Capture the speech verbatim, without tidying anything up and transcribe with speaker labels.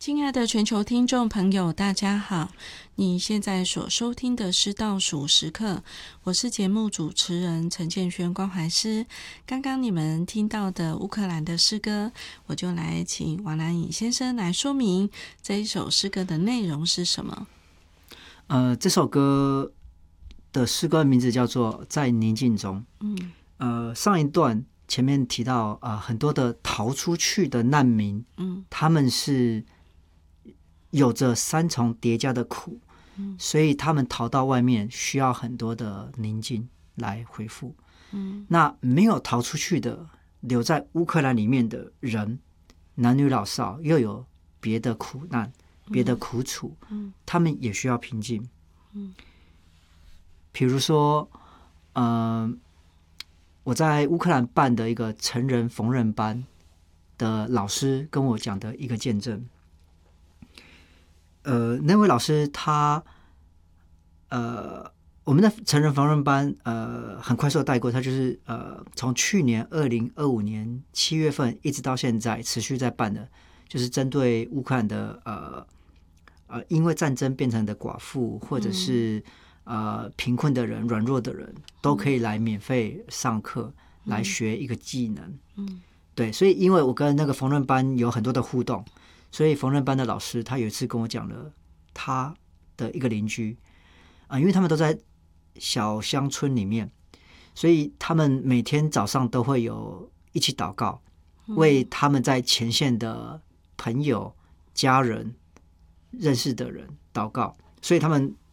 Speaker 1: 亲爱的全球听众朋友，大家好！你现在所收听的是倒数时刻，我是节目主持人陈建轩关怀师。刚刚你们听到的乌克兰的诗歌，我就来请王南颖先生来说明这一首诗歌的内容是什么。
Speaker 2: 呃，这首歌的诗歌名字叫做《在宁静中》。
Speaker 1: 嗯，
Speaker 2: 呃，上一段前面提到，呃，很多的逃出去的难民，
Speaker 1: 嗯，
Speaker 2: 他们是有着三重叠加的苦，
Speaker 1: 嗯，
Speaker 2: 所以他们逃到外面需要很多的宁静来恢复。
Speaker 1: 嗯，
Speaker 2: 那没有逃出去的，留在乌克兰里面的人，男女老少又有别的苦难、别的苦楚，
Speaker 1: 嗯，
Speaker 2: 他们也需要平静。
Speaker 1: 嗯，
Speaker 2: 比如说，呃，我在乌克兰办的一个成人缝纫班的老师跟我讲的一个见证。呃，那位老师他，呃，我们的成人缝纫班，呃，很快速的带过，他就是呃，从去年二零二五年七月份一直到现在持续在办的，就是针对乌克兰的呃呃，因为战争变成的寡妇，或者是、嗯、呃贫困的人、软弱的人，都可以来免费上课，嗯、来学一个技能。
Speaker 1: 嗯，
Speaker 2: 对，所以因为我跟那个缝纫班有很多的互动。所以缝纫班的老师他有一次跟我讲了他的一个邻居啊、呃，因为他们都在小乡村里面，所以他们每天早上都会有一起祷告，为他们在前线的朋友、家人、认识的人祷告。所以他们